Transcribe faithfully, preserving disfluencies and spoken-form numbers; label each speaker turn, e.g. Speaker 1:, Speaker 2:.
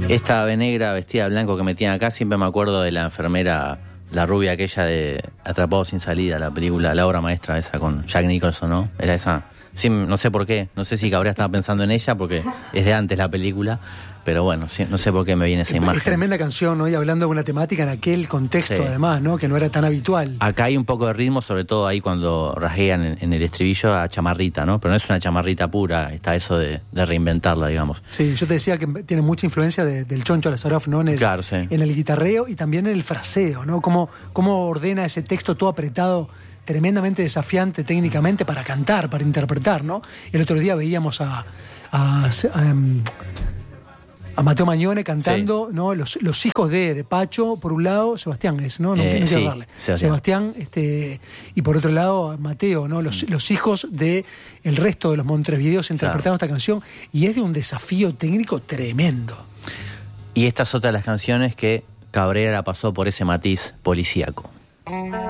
Speaker 1: Esta ave negra vestida de blanco que metían acá, siempre me acuerdo de la enfermera, la rubia aquella de Atrapado sin salida, la película, la obra maestra esa con Jack Nicholson, ¿no? Era esa. Sí, no sé por qué, no sé si Cabrera estaba pensando en ella porque es de antes la película, pero bueno, sí, no sé por qué me viene esa
Speaker 2: es,
Speaker 1: imagen.
Speaker 2: Es tremenda canción, ¿no? Y hablando de una temática en aquel contexto, sí. Además, ¿no? Que no era tan habitual.
Speaker 1: Acá hay un poco de ritmo, sobre todo ahí cuando rasguean en, en el estribillo a chamarrita, ¿no? Pero no es una chamarrita pura, está eso de, de reinventarla, digamos.
Speaker 2: Sí, yo te decía que tiene mucha influencia de, del Choncho Lazaroff, ¿no? En el,
Speaker 1: claro, sí.
Speaker 2: En el guitarreo y también en el fraseo, ¿no? Cómo, cómo ordena ese texto todo apretado, tremendamente desafiante técnicamente para cantar, para interpretar, ¿no? El otro día veíamos a, a, a, a Mateo Mañone cantando, sí. ¿No? Los, los hijos de, de Pacho, por un lado, Sebastián es, ¿no? No,
Speaker 1: eh,
Speaker 2: no quiero
Speaker 1: sí,
Speaker 2: darle.
Speaker 1: Sebastián,
Speaker 2: Sebastián este, y por otro lado, Mateo, ¿no? Los, mm. los hijos de el resto de los Montevideos interpretaron claro. esta canción y es de un desafío técnico tremendo.
Speaker 1: Y esta es otra de las canciones que Cabrera la pasó por ese matiz policíaco.